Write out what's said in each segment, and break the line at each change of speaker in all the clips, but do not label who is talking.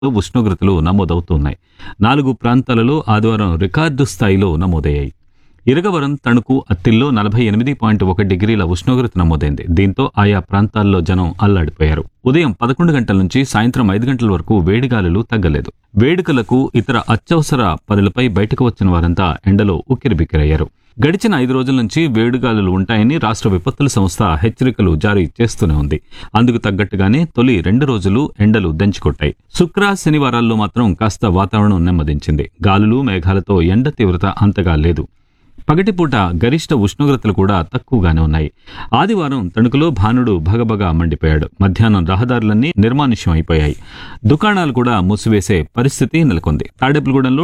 ఉష్ణోగ్రతలు నమోదవుతున్నాయి. 4 ప్రాంతాలలో ఆదివారం రికార్డు స్థాయిలో నమోదయ్యాయి. ఇరగవరం, తణుకు, అత్తిల్లో 48.1 డిగ్రీల ఉష్ణోగ్రత నమోదైంది. దీంతో ఆయా ప్రాంతాల్లో జనం అల్లాడిపోయారు. ఉదయం 11 గంటల నుంచి సాయంత్రం 5 గంటల వరకు వేడిగాలులు తగ్గలేదు. వేడుకలకు, ఇతర అత్యవసర పనులపై బయటకు వచ్చిన వారంతా ఎండలో ఉక్కిరిబిక్కిరయ్యారు. గడిచిన 5 రోజుల నుంచి వేడిగాలులు ఉంటాయని రాష్ట్ర విపత్తుల సంస్థ హెచ్చరికలు జారీ చేస్తూనే ఉంది. అందుకు తగ్గట్టుగానే తొలి 2 రోజులు ఎండలు దంచుకొట్టాయి. శుక్ర, శనివారాల్లో మాత్రం కాస్త వాతావరణం నెమ్మదించింది. గాలులు, మేఘాలతో ఎండ తీవ్రత అంతగా లేదు. పగటిపూట గరిష్ట ఉష్ణోగ్రతలు కూడా తక్కువగానే ఉన్నాయి. ఆదివారం తణుకులో భానుడు భగభగా మండిపోయాడు. మధ్యాహ్నం రహదారులన్నీ నిర్మానుష్యం అయిపోయాయి. దుకాణాలు కూడా మూసివేసే పరిస్థితి నెలకొంది. తాడేపల్లిగూడెంలో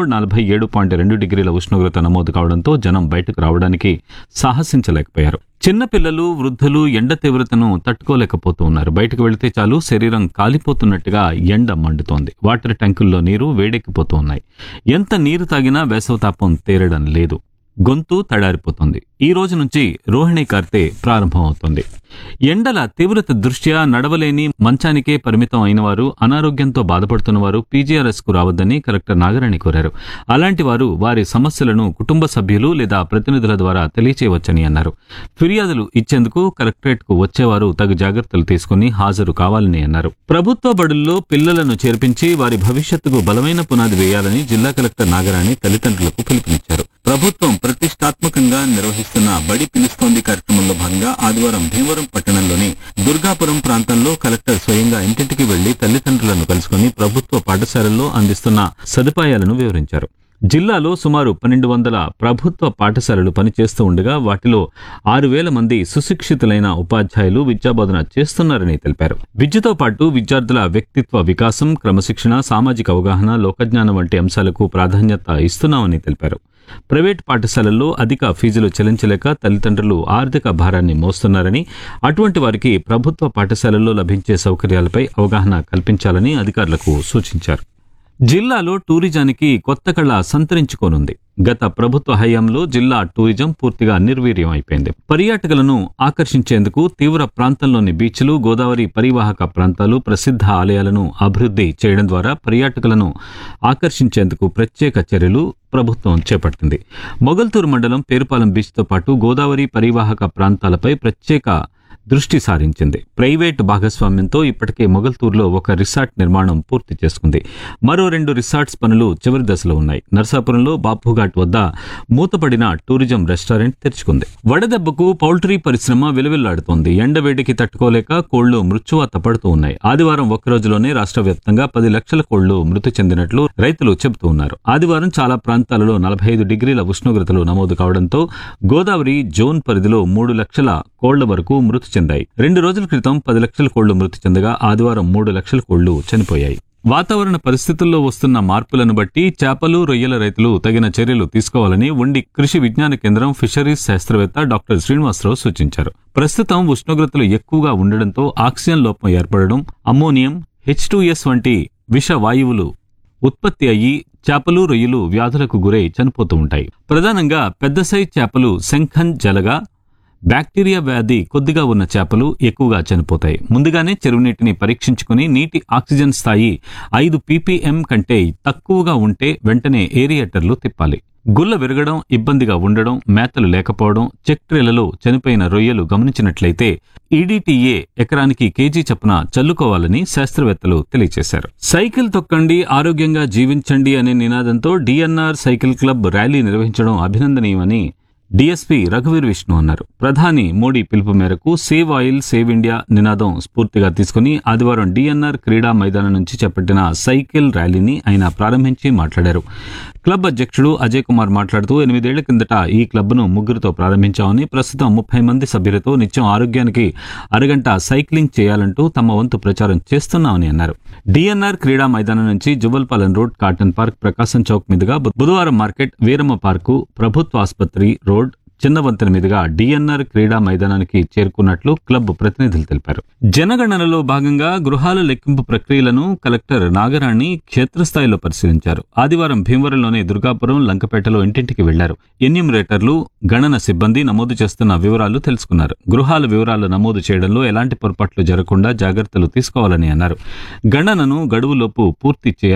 47.2 డిగ్రీల ఉష్ణోగ్రత నమోదు కావడంతో జనం బయటకు రావడానికి సాహసించలేకపోయారు. చిన్నపిల్లలు, వృద్ధులు ఎండ తీవ్రతను తట్టుకోలేకపోతూ ఉన్నారు. బయటకు వెళితే చాలు శరీరం కాలిపోతున్నట్టుగా ఎండ మండుతోంది. వాటర్ ట్యాంకుల్లో నీరు వేడెక్కిపోతూ ఉన్నాయి. ఎంత నీరు తాగినా వేసవతాపం తేరడం లేదు. గొంతు తడారిపోతుంది. ఈ రోజు నుంచి రోహిణి కార్తె ప్రారంభమవుతోంది. ఎండల తీవ్రత దృష్ట్యా నడవలేని, మంచానికే పరిమితం అయిన వారు, అనారోగ్యంతో బాధపడుతున్న వారు పీజీఆర్ఎస్ కు రావద్దని కలెక్టర్ నాగరాణి కోరారు. అలాంటి వారు వారి సమస్యలను కుటుంబ సభ్యులు లేదా ప్రతినిధుల ద్వారా తెలియచేయవచ్చని అన్నారు. ఫిర్యాదులు ఇచ్చేందుకు కలెక్టరేట్ కు వచ్చేవారు తగు జాగ్రత్తలు తీసుకుని హాజరు కావాలని అన్నారు. ప్రభుత్వ బడుల్లో పిల్లలను చేర్పించి వారి భవిష్యత్తుకు బలమైన పునాది వేయాలని జిల్లా కలెక్టర్ నాగరాణి తల్లిదండ్రులకు పిలుపునిచ్చారు. ప్రభుత్వం ప్రతిష్టాత్మకంగా నిర్వహిస్తున్న బడి పిలుస్తోంది కార్యక్రమంలో భాగంగా ఆదివారం భీమవరం పట్టణంలోని దుర్గాపురం ప్రాంతంలో కలెక్టర్ స్వయంగా ఇంటింటికి వెళ్లి తల్లిదండ్రులను కలుసుకుని ప్రభుత్వ పాఠశాలల్లో అందిస్తున్న సదుపాయాలను వివరించారు. జిల్లాలో సుమారు 1200 ప్రభుత్వ పాఠశాలలు పనిచేస్తూ ఉండగా వాటిలో 6000 మంది సుశిక్షితులైన ఉపాధ్యాయులు విద్యాబోధన చేస్తున్నారని తెలిపారు. విద్యతో పాటు విద్యార్థుల వ్యక్తిత్వ వికాసం, క్రమశిక్షణ, సామాజిక అవగాహన, లోకజ్ఞానం వంటి అంశాలకు ప్రాధాన్యత ఇస్తున్నామని తెలిపారు. ప్రైవేట్ పాఠశాలల్లో అధిక ఫీజులు చెల్లించలేక తల్లిదండ్రులు ఆర్థిక భారాన్ని మోస్తున్నారని, అటువంటి వారికి ప్రభుత్వ పాఠశాలల్లో లభించే సౌకర్యాలపై అవగాహన కల్పించాలని అధికారులకు సూచించారు. జిల్లాలో టూరిజానికి కొత్త కళ సంతరించుకోనుంది. గత ప్రభుత్వ హయాంలో జిల్లా టూరిజం పూర్తిగా నిర్వీర్యం అయిపోయింది. పర్యాటకులను ఆకర్షించేందుకు తీవ్ర ప్రాంతంలోని బీచ్లు, గోదావరి పరివాహక ప్రాంతాలు, ప్రసిద్ధ ఆలయాలను అభివృద్ధి చేయడం ద్వారా పర్యాటకులను ఆకర్షించేందుకు ప్రత్యేక చర్యలు ప్రభుత్వం చేపట్టింది. మొగల్తూరు మండలం పేరుపాలెం బీచ్తో పాటు గోదావరి పరివాహక ప్రాంతాలపై ప్రత్యేక దృష్టి సారించింది. ప్రైవేటు భాగస్వామ్యంతో ఇప్పటికే మొగల్తూరులో ఒక రిసార్ట్ నిర్మాణం పూర్తి చేసుకుంది. మరో 2 రిసార్ట్స్ పనులు చివరి దశలో ఉన్నాయి. నర్సాపురంలో బాపుఘాట్ వద్ద మూతపడిన టూరిజం రెస్టారెంట్ తెరుచుకుంది. వడదెబ్బకు పౌల్ట్రీ పరిశ్రమ విలవిల్లాడుతోంది. ఎండవేడికి తట్టుకోలేక కోళ్లు మృత్యువాత పడుతూ ఉన్నాయి. ఆదివారం ఒక్క రోజులోనే రాష్ట్ర వ్యాప్తంగా 10 లక్షల కోళ్లు మృతి చెందినట్లు రైతులు చెబుతూ ఉన్నారు. ఆదివారం చాలా ప్రాంతాలలో 45 డిగ్రీల ఉష్ణోగ్రతలు నమోదు కావడంతో గోదావరి జోన్ పరిధిలో 3 లక్షల కోళ్ల వరకు మృతి చెందాయి. 2 రోజుల క్రితం 10 లక్షల కోళ్లు మృతి చెందగా ఆదివారం 3 లక్షల కోళ్లు చనిపోయాయి. వాతావరణ పరిస్థితుల్లో వస్తున్న మార్పులను బట్టి చేపలు, రొయ్యల రైతులు తగిన చర్యలు తీసుకోవాలని ఉండి కృషి విజ్ఞాన కేంద్రం ఫిషరీస్ శాస్త్రవేత్త డాక్టర్ శ్రీనివాసరావు సూచించారు. ప్రస్తుతం ఉష్ణోగ్రతలు ఎక్కువగా ఉండడంతో ఆక్సిజన్ లోపం ఏర్పడడం, అమ్మోనియం, H2S వంటి విష వాయువులు ఉత్పత్తి అయ్యి చేపలు, రొయ్యలు వ్యాధులకు గురై చనిపోతూ ఉంటాయి. ప్రధానంగా పెద్ద సైజ్ చేపలు శంఖన్ జలగా, బ్యాక్టీరియా వ్యాధి కొద్దిగా ఉన్న చేపలు ఎక్కువగా చనిపోతాయి. ముందుగానే చెరువునీటిని పరీక్షించుకుని నీటి ఆక్సిజన్ స్థాయి 5 ppm కంటే తక్కువగా ఉంటే వెంటనే ఏరియేటర్లు తిప్పాలి. గుల్ల విరగడం, ఇబ్బందిగా ఉండడం, మేతలు లేకపోవడం, చెక్ ట్రేలలో చనిపోయిన రొయ్యలు గమనించినట్లయితే ఈడీటీఏ ఎకరానికి కేజీ చొప్పున చల్లుకోవాలని శాస్త్రవేత్తలు తెలియజేశారు. సైకిల్ తొక్కండి, ఆరోగ్యంగా జీవించండి అనే నినాదంతో డిఎన్ఆర్ సైకిల్ క్లబ్ ర్యాలీ నిర్వహించడం అభినందనీయమని డీఎస్పీ రఘువీర్ విష్ణు అన్నారు. ప్రధాని మోడీ పిలుపు మేరకు సేవ్ ఆయిల్, సేవ్ ఇండియా నినాదం స్ఫూర్తిగా తీసుకుని ఆదివారం డిఎన్ఆర్ క్రీడా మైదానం నుంచి చేపట్టిన సైకిల్ ర్యాలీని ఆయన ప్రారంభించి మాట్లాడారు. క్లబ్ అధ్యక్షుడు అజయ్ కుమార్ మాట్లాడుతూ 8 ఏళ్ల కిందట ఈ క్లబ్ను 3 ప్రారంభించామని, ప్రస్తుతం 30 మంది సభ్యులతో నిత్యం ఆరోగ్యానికి అరగంట సైక్లింగ్ చేయాలంటూ తమ వంతు ప్రచారం చేస్తున్నామని అన్నారు. డిఎన్ఆర్ క్రీడా మైదానం నుంచి జువల్పాలెం రోడ్, కాటన్ పార్క్, ప్రకాశం చౌక్ మీదుగా బుధవారం మార్కెట్, వీరమ్మ పార్కు, ప్రభుత్వ ఆసుపత్రి రోడ్, చిన్న వంతెన మీదుగా డిఎన్ఆర్ క్రీడా మైదానానికి చేరుకున్నట్లు క్లబ్ ప్రతినిధులు తెలిపారు. జనగణనలో భాగంగా గృహాల లెక్కింపు ప్రక్రియలను కలెక్టర్ నాగరాణి క్షేత్రస్థాయిలో పరిశీలించారు. ఆదివారం భీమవరంలోని దుర్గాపురం, లంకపేటలో ఇంటింటికి వెళ్లారు. ఎన్యూమరేటర్లు, గణన సిబ్బంది నమోదు చేస్తున్న వివరాలు తెలుసుకున్నారు. గృహాల వివరాలు నమోదు చేయడంలో ఎలాంటి పొరపాట్లు జరగకుండా జాగ్రత్తలు తీసుకోవాలని అన్నారు. గణనను గడువులోపు పూర్తి చేయాలి.